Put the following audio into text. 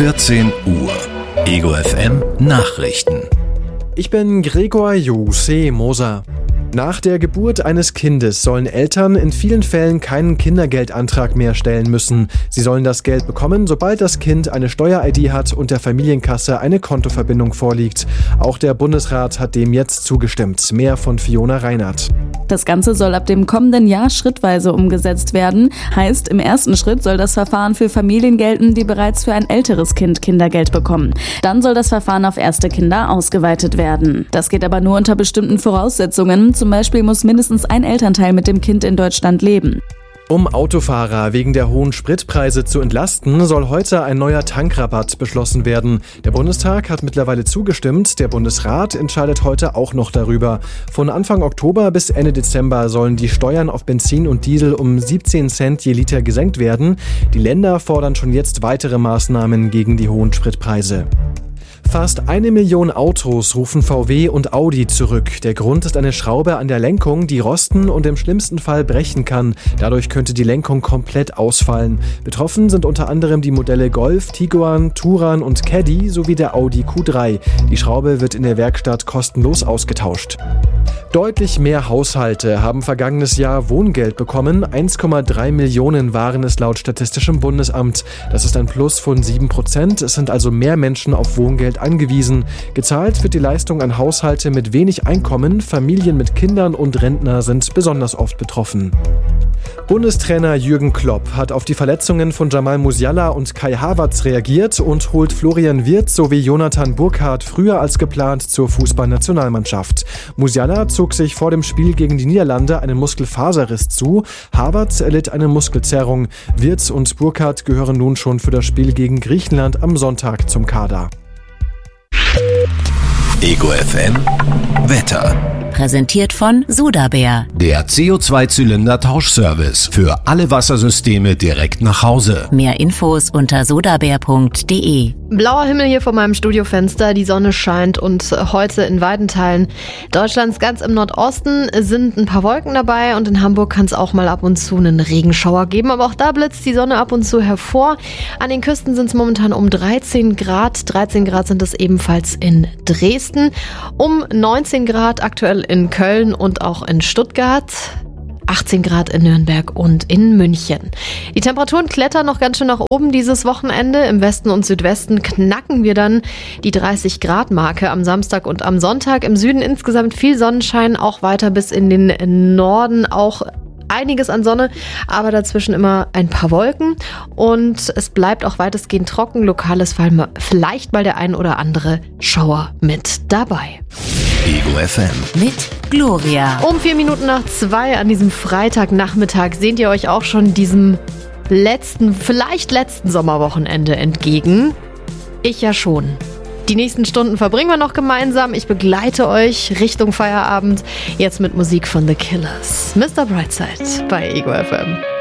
14 Uhr. Ego FM Nachrichten. Ich bin Gregor Jose Moser. Nach der Geburt eines Kindes sollen Eltern in vielen Fällen keinen Kindergeldantrag mehr stellen müssen. Sie sollen das Geld bekommen, sobald das Kind eine Steuer-ID hat und der Familienkasse eine Kontoverbindung vorliegt. Auch der Bundesrat hat dem jetzt zugestimmt. Mehr von Fiona Reinhardt. Das Ganze soll ab dem kommenden Jahr schrittweise umgesetzt werden. Heißt, im ersten Schritt soll das Verfahren für Familien gelten, die bereits für ein älteres Kind Kindergeld bekommen. Dann soll das Verfahren auf erste Kinder ausgeweitet werden. Das geht aber nur unter bestimmten Voraussetzungen. Zum Beispiel muss mindestens ein Elternteil mit dem Kind in Deutschland leben. Um Autofahrer wegen der hohen Spritpreise zu entlasten, soll heute ein neuer Tankrabatt beschlossen werden. Der Bundestag hat mittlerweile zugestimmt, der Bundesrat entscheidet heute auch noch darüber. Von Anfang Oktober bis Ende Dezember sollen die Steuern auf Benzin und Diesel um 17 Cent je Liter gesenkt werden. Die Länder fordern schon jetzt weitere Maßnahmen gegen die hohen Spritpreise. Fast 1 Million Autos rufen VW und Audi zurück. Der Grund ist eine Schraube an der Lenkung, die rosten und im schlimmsten Fall brechen kann. Dadurch könnte die Lenkung komplett ausfallen. Betroffen sind unter anderem die Modelle Golf, Tiguan, Touran und Caddy sowie der Audi Q3. Die Schraube wird in der Werkstatt kostenlos ausgetauscht. Deutlich mehr Haushalte haben vergangenes Jahr Wohngeld bekommen. 1,3 Millionen waren es laut Statistischem Bundesamt. Das ist ein Plus von 7%. Es sind also mehr Menschen auf Wohngeld angewiesen. Gezahlt wird die Leistung an Haushalte mit wenig Einkommen. Familien mit Kindern und Rentner sind besonders oft betroffen. Bundestrainer Jürgen Klopp hat auf die Verletzungen von Jamal Musiala und Kai Havertz reagiert und holt Florian Wirtz sowie Jonathan Burkardt früher als geplant zur Fußballnationalmannschaft. Musiala zog sich vor dem Spiel gegen die Niederlande einen Muskelfaserriss zu. Havertz erlitt eine Muskelzerrung. Wirtz und Burkardt gehören nun schon für das Spiel gegen Griechenland am Sonntag zum Kader. Ego FM Wetter. Präsentiert von Sudabär. Der CO2-Zylinder-Tauschservice für alle Wassersysteme direkt nach Hause. Mehr Infos unter sudabär.de. Blauer Himmel hier vor meinem Studiofenster, die Sonne scheint und heute in weiten Teilen Deutschlands ganz im Nordosten sind ein paar Wolken dabei und in Hamburg kann es auch mal ab und zu einen Regenschauer geben, aber auch da blitzt die Sonne ab und zu hervor. An den Küsten sind es momentan um 13 Grad. 13 Grad sind es ebenfalls in Dresden, um 19 Grad aktuell in Köln und auch in Stuttgart. 18 Grad in Nürnberg und in München. Die Temperaturen klettern noch ganz schön nach oben dieses Wochenende. Im Westen und Südwesten knacken wir dann die 30-Grad-Marke am Samstag und am Sonntag. Im Süden insgesamt viel Sonnenschein, auch weiter bis in den Norden auch einiges an Sonne, aber dazwischen immer ein paar Wolken und es bleibt auch weitestgehend trocken. Lokales vielleicht mal der ein oder andere Schauer mit dabei. Ego FM Mit Gloria. Um 4 Minuten nach 2 an diesem Freitagnachmittag sehnt ihr euch auch schon diesem vielleicht letzten Sommerwochenende entgegen. Ich ja schon. Die nächsten Stunden verbringen wir noch gemeinsam. Ich begleite euch Richtung Feierabend. Jetzt mit Musik von The Killers. Mr. Brightside bei Ego FM.